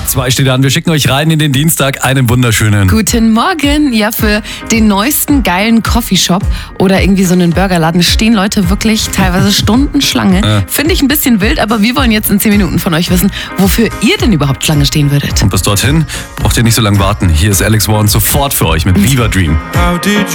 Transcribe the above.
2 steht an. Wir schicken euch rein in den Dienstag. Einen wunderschönen. Guten Morgen. Ja, für den neuesten geilen Coffeeshop oder irgendwie so einen Burgerladen stehen Leute wirklich teilweise Stundenschlange. Finde ich ein bisschen wild, aber wir wollen jetzt in 10 Minuten von euch wissen, wofür ihr denn überhaupt Schlange stehen würdet. Und bis dorthin braucht ihr nicht so lange warten. Hier ist Alex Warren sofort für euch mit Viva Dream.